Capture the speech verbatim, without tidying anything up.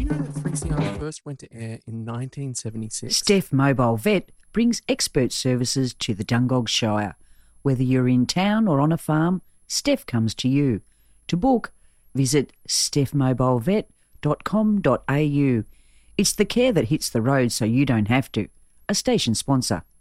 you know that three C R first went to air in nineteen seventy-six? Steph Mobile Vet brings expert services to the Dungog Shire. Whether you're in town or on a farm, Steph comes to you. To book, visit steph mobile vet dot com dot a u. It's the care that hits the road so you don't have to. A station sponsor.